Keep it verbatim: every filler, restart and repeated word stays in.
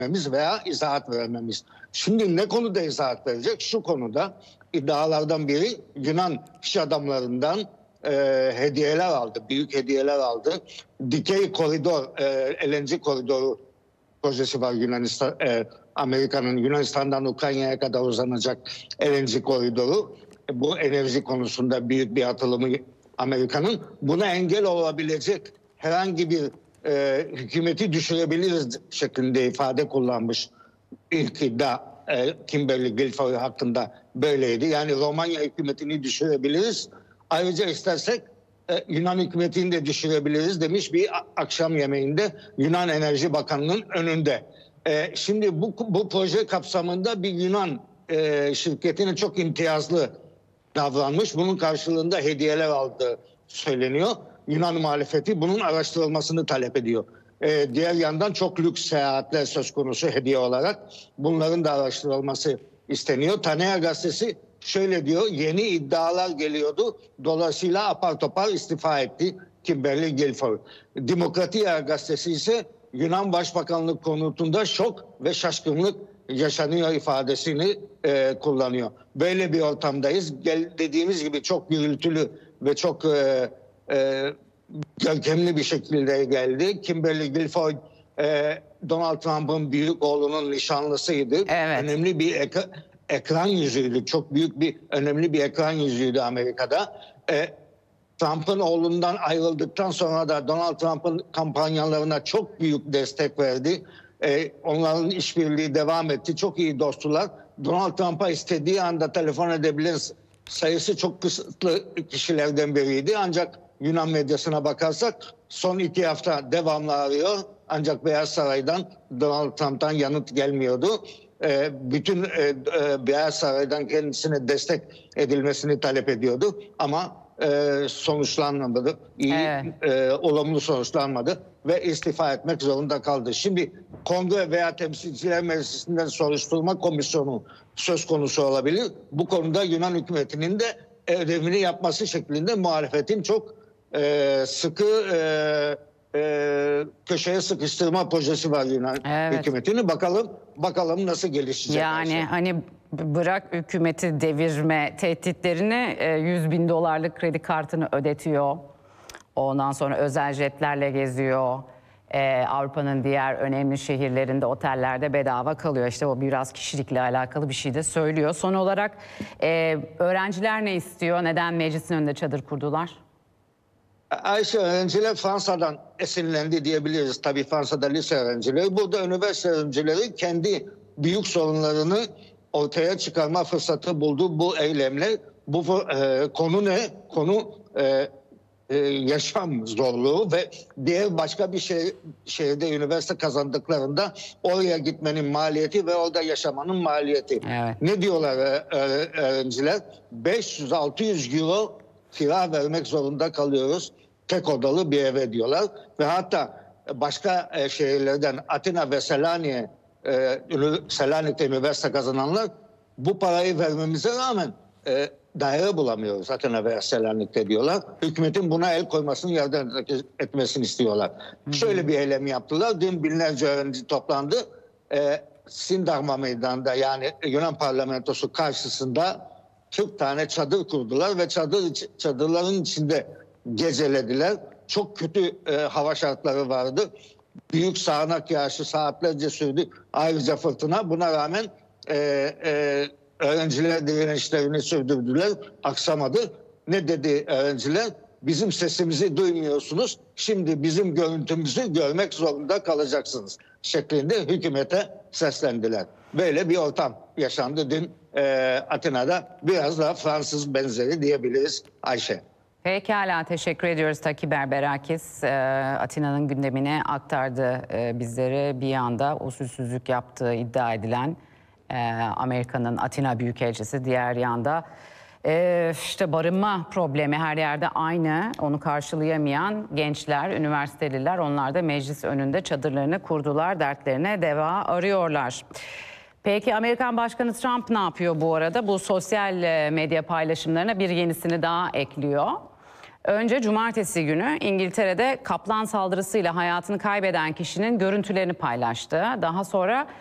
vermemiz veya izahat vermemiz. Şimdi ne konuda izahat verecek? Şu konuda iddialardan biri Yunan iş adamlarından e, hediyeler aldı. Büyük hediyeler aldı. Dikey koridor, e, L N G koridoru projesi var Yunanistan, e, Amerika'nın Yunanistan'dan Ukrayna'ya kadar uzanacak L N G koridoru. E, bu enerji konusunda büyük bir atılımı Amerika'nın. Buna engel olabilecek herhangi bir e, hükümeti düşürebiliriz şeklinde ifade kullanmış. İlk iddia e, Kimberly Guilfoyle hakkında böyleydi. Yani Romanya hükümetini düşürebiliriz. Ayrıca istersek e, Yunan hükümetini de düşürebiliriz demiş bir akşam yemeğinde Yunan Enerji Bakanı'nın önünde. E, şimdi bu, bu proje kapsamında bir Yunan e, şirketine çok imtiyazlı davranmış. Bunun karşılığında hediyeler aldığı söyleniyor. Yunan muhalefeti bunun araştırılmasını talep ediyor. Ee, diğer yandan çok lüks seyahatler söz konusu hediye olarak. Bunların da araştırılması isteniyor. Tanea gazetesi şöyle diyor. Yeni iddialar geliyordu. Dolayısıyla apar topar istifa etti Kimberly Guilfoyle. Demokratia gazetesi ise Yunan Başbakanlık konutunda şok ve şaşkınlık yaşanıyor ifadesini e, kullanıyor. Böyle bir ortamdayız. Gel, dediğimiz gibi çok gürültülü ve çok e, e, görkemli bir şekilde geldi. Kimberly Guilfoyle e, Donald Trump'ın büyük oğlunun nişanlısıydı. Evet. Önemli bir ek, ekran yüzüydü. Çok büyük bir, önemli bir ekran yüzüydü Amerika'da. E, Trump'ın oğlundan ayrıldıktan sonra da Donald Trump'ın kampanyalarına çok büyük destek verdi. Ee, onların işbirliği devam etti. Çok iyi dostlar. Donald Trump'a istediği anda telefon edebilen sayısı çok kısıtlı kişilerden biriydi. Ancak Yunan medyasına bakarsak son iki hafta devamlı arıyor. Ancak Beyaz Saray'dan Donald Trump'tan yanıt gelmiyordu. Ee, bütün e, e, Beyaz Saray'dan kendisine destek edilmesini talep ediyordu. Ama e, sonuçlanmadı. İyi, evet. e, olumlu sonuçlanmadı ve istifa etmek zorunda kaldı. Şimdi Kongre veya Temsilciler Meclisi'nden soruşturma komisyonu söz konusu olabilir. Bu konuda Yunan hükümetinin de ödevini yapması şeklinde muhalefetin çok e, sıkı e, e, köşeye sıkıştırma projesi var Yunan evet. hükümetini. Bakalım bakalım nasıl gelişecek. Yani hani bırak hükümeti devirme tehditlerini, yüz bin dolarlık kredi kartını ödetiyor. Ondan sonra özel jetlerle geziyor. Ee, Avrupa'nın diğer önemli şehirlerinde, otellerde bedava kalıyor. İşte o biraz kişilikle alakalı bir şey de söylüyor. Son olarak e, öğrenciler ne istiyor? Neden meclisin önünde çadır kurdular? Ayşe, öğrenciler Fransa'dan esinlendi diyebiliriz. Tabii Fransa'da lise öğrencileri. Burada üniversite öğrencileri kendi büyük sorunlarını ortaya çıkarma fırsatı buldu bu eylemle. Bu e, konu ne? Konu e, e, yaşam zorluğu ve diğer başka bir şey, şehirde üniversite kazandıklarında oraya gitmenin maliyeti ve orada yaşamanın maliyeti. Evet. Ne diyorlar e, e, öğrenciler? beş yüz altı yüz euro kira vermek zorunda kalıyoruz. Tek odalı bir eve diyorlar. Ve hatta başka e, şehirlerden Atina ve Selanik'e e, Selanik'te üniversite kazananlar bu parayı vermemize rağmen e, daire bulamıyoruz Atina veya Selanik'te diyorlar. Hükümetin buna el koymasını, yardım etmesini istiyorlar. Hı-hı. Şöyle bir eylem yaptılar. Dün binlerce öğrenci toplandı. E, Sindarma Meydanı'nda, yani Yunan parlamentosu karşısında kırk tane çadır kurdular ve çadır çadırların içinde gecelediler. Çok kötü e, hava şartları vardı. Büyük sağanak yağışı saatlerce sürdü. Ayrıca fırtına. Buna rağmen e, e, öğrenciler direnişlerini sürdürdüler. Aksamadı. Ne dedi öğrenciler? Bizim sesimizi duymuyorsunuz. Şimdi bizim görüntümüzü görmek zorunda kalacaksınız şeklinde hükümete seslendiler. Böyle bir ortam yaşandı dün e, Atina'da. Biraz daha Fransız benzeri diyebiliriz Ayşe. Pekala, teşekkür ediyoruz. Taki Berberakis e, Atina'nın gündemine aktardı e, bizlere. Bir yanda usulsüzlük yaptığı iddia edilen e, Amerika'nın Atina Büyükelçisi, diğer yanda e, işte barınma problemi her yerde aynı. Onu karşılayamayan gençler, üniversiteliler, onlar da meclis önünde çadırlarını kurdular, dertlerine deva arıyorlar. Peki Amerikan Başkanı Trump ne yapıyor bu arada? Bu sosyal medya paylaşımlarına bir yenisini daha ekliyor. Önce cumartesi günü İngiltere'de kaplan saldırısıyla hayatını kaybeden kişinin görüntülerini paylaştı. Daha sonra